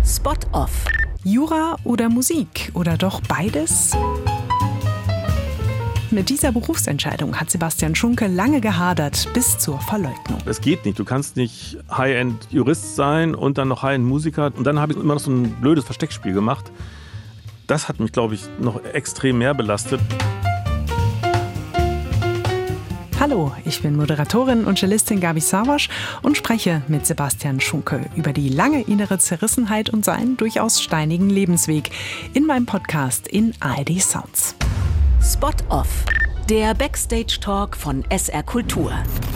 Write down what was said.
Spot Off. Jura oder Musik oder doch beides? Mit dieser Berufsentscheidung hat Sebastian Schunke lange gehadert, bis zur Verleugnung. Es geht nicht. Du kannst nicht High-End-Jurist sein und dann noch High-End-Musiker. Und dann habe ich immer noch so ein blödes Versteckspiel gemacht. Das hat mich, glaube ich, noch extrem mehr belastet. Hallo, ich bin Moderatorin und Cellistin Gabi Savasch und spreche mit Sebastian Schunke über die lange innere Zerrissenheit und seinen durchaus steinigen Lebensweg in meinem Podcast in ARD Sounds. Spot Off. Der Backstage-Talk von SR Kultur.